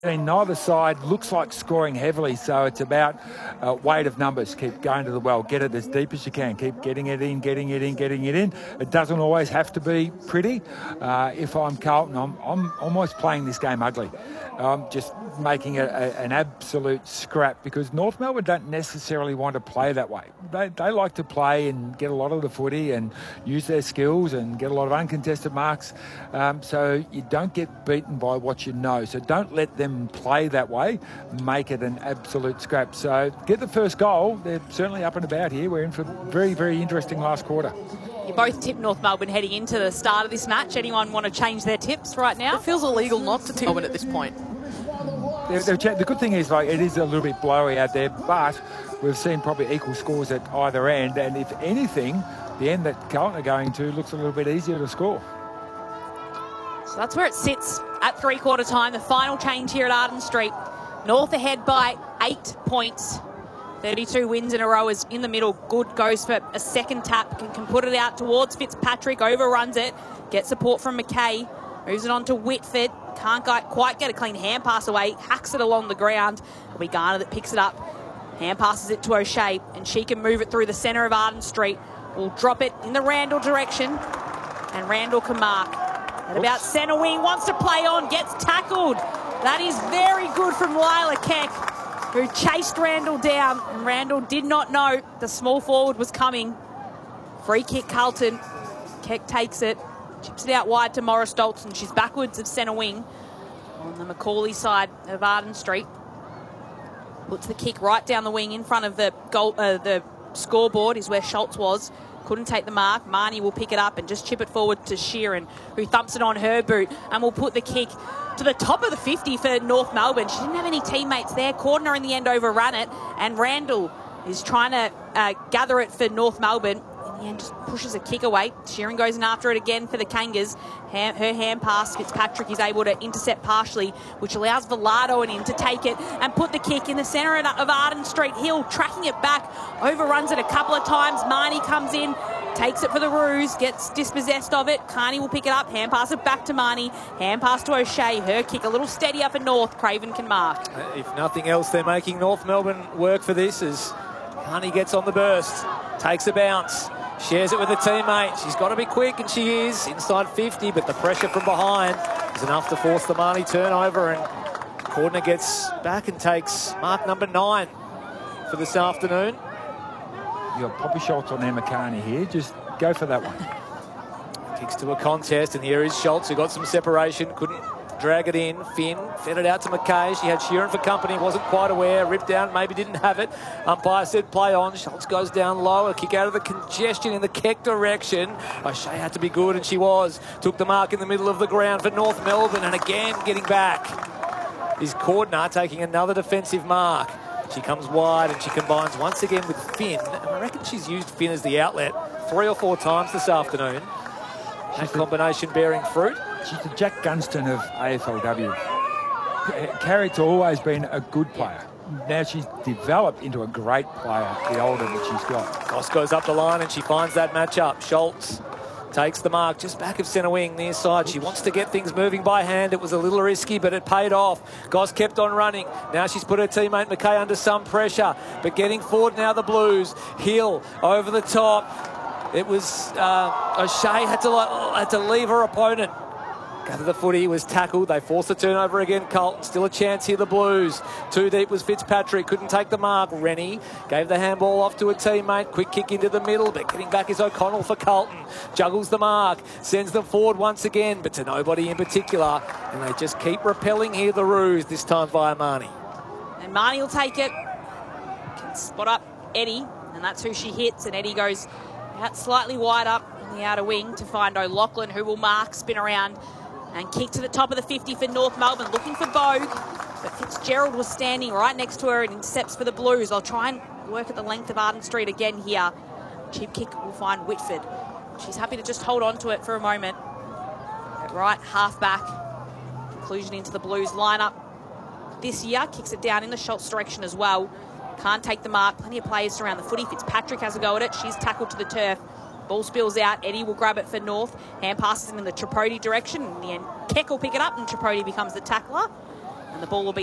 And neither side looks like scoring heavily, so it's about weight of numbers. Keep going to the well, get it as deep as you can. Keep getting it in. It doesn't always have to be pretty. If I'm Carlton, I'm almost playing this game ugly. Just making it an absolute scrap, because North Melbourne don't necessarily want to play that way. They like to play and get a lot of the footy and use their skills and get a lot of uncontested marks. So you don't get beaten by what you know. So don't let them play that way. Make it an absolute scrap. So get the first goal. They're certainly up and about here. We're in for a very, very interesting last quarter. You both tipped North Melbourne heading into the start of this match. Anyone want to change their tips right now? It feels illegal not to tip Melbourne at this point. The good thing is, it is a little bit blowy out there, but we've seen probably equal scores at either end. And if anything, the end that Carlton are going to looks a little bit easier to score. So that's where it sits at three-quarter time. The final change here at Arden Street. North ahead by 8 points. 32 wins in a row is in the middle. Good goes for a second tap. Can put it out towards Fitzpatrick. Overruns it. Gets support from McKay. Moves it on to Whitford. Can't quite get a clean hand pass away. Hacks it along the ground. It'll be Garner that picks it up. Hand passes it to O'Shea. And she can move it through the centre of Arden Street. Will drop it in the Randall direction. And Randall can mark. At about centre wing. Wants to play on. Gets tackled. That is very good from Lila Keck, who chased Randall down. And Randall did not know the small forward was coming. Free kick Carlton. Keck takes it. Chips it out wide to Morris Dalton. She's backwards of centre wing on the Macaulay side of Arden Street. Puts the kick right down the wing in front of the goal. The scoreboard is where Schultz was. Couldn't take the mark. Marnie will pick it up and just chip it forward to Sheeran, who thumps it on her boot and will put the kick to the top of the 50 for North Melbourne. She didn't have any teammates there. Cordner in the end overran it, and Randall is trying to gather it for North Melbourne. In the end, just pushes a kick away. Sheeran goes in after it again for the Kangas. Her hand pass, Fitzpatrick is able to intercept partially, which allows Velado and in to take it and put the kick in the centre of Arden Street. Hill tracking it back, overruns it a couple of times. Marnie comes in, takes it for the Roos, gets dispossessed of it. Carney will pick it up, hand pass it back to Marnie, hand pass to O'Shea. Her kick a little steadier for North. Craven can mark. If nothing else, they're making North Melbourne work for this as Carney gets on the burst, takes a bounce, shares it with a teammate. She's got to be quick, and she is inside 50, but the pressure from behind is enough to force the Marnie turnover, and Cordner gets back and takes mark number 9 for this afternoon. You've got Poppy Schultz on Emma Carney here. Just go for that one. Kicks to a contest, and here is Schultz, who got some separation, couldn't drag it in. Finn fed it out to McKay. She had Sheeran for company, wasn't quite aware. Ripped down, maybe didn't have it. Umpire said play on. Schultz goes down low. A kick out of the congestion in the Keck direction. O'Shea had to be good, and she was. Took the mark in the middle of the ground for North Melbourne, and again getting back is Cordner, taking another defensive mark. She comes wide, and she combines once again with Finn. And I reckon she's used Finn as the outlet 3 or 4 times this afternoon. That combination bearing fruit. She's the Jack Gunston of AFLW. Carrick's always been a good player. Now she's developed into a great player the older that she's got. Goss goes up the line and she finds that matchup. Schultz takes the mark just back of centre wing, near side. She wants to get things moving by hand. It was a little risky, but it paid off. Goss kept on running. Now she's put her teammate McKay under some pressure, but getting forward now the Blues. Hill over the top. It was O'Shea had to leave her opponent. Gather the footy, was tackled. They forced the turnover again. Carlton still a chance here, the Blues. Too deep was Fitzpatrick, couldn't take the mark. Rennie gave the handball off to a teammate. Quick kick into the middle, but getting back is O'Connell for Carlton. Juggles the mark, sends them forward once again, but to nobody in particular. And they just keep repelling here, the Roos, this time via Marnie. And Marnie will take it. Can spot up Eddie, and that's who she hits. And Eddie goes out slightly wide up in the outer wing to find O'Loughlin, who will mark, spin around, and kick to the top of the 50 for North Melbourne, looking for Bogue. But Fitzgerald was standing right next to her and intercepts for the Blues. They'll try and work at the length of Arden Street again here. Cheap kick will find Whitford. She's happy to just hold on to it for a moment. At right half back. Inclusion into the Blues lineup this year. Kicks it down in the Schultz direction as well. Can't take the mark. Plenty of players surround the footy. Fitzpatrick has a go at it. She's tackled to the turf. Ball spills out. Eddie will grab it for North. Hand passes him in the Tripodi direction. In the end, Keck will pick it up and Tripodi becomes the tackler. And the ball will be